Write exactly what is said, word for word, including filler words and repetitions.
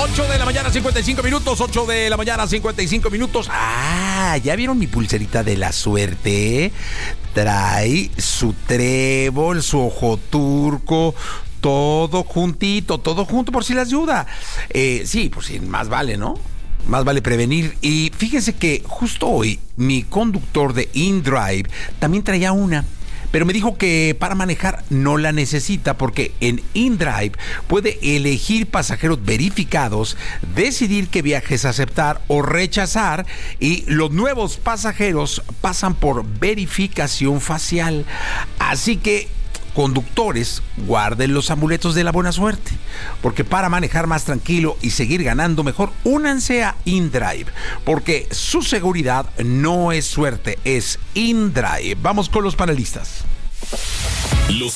ocho de la mañana, cincuenta y cinco minutos. ocho de la mañana, cincuenta y cinco minutos. Ah, ¿ya vieron mi pulserita de la suerte? Trae su trébol, su ojo turco, todo juntito, todo junto por si las ayuda. Eh, sí, por si más vale, ¿no? Más vale prevenir. Y fíjense que justo hoy mi conductor de InDrive también traía una, pero me dijo que para manejar no la necesita porque en InDrive puede elegir pasajeros verificados, decidir qué viajes aceptar o rechazar, y los nuevos pasajeros pasan por verificación facial. Así que conductores, guarden los amuletos de la buena suerte, porque para manejar más tranquilo y seguir ganando mejor, únanse a InDrive, porque su seguridad no es suerte, es InDrive. Vamos con los panelistas. Los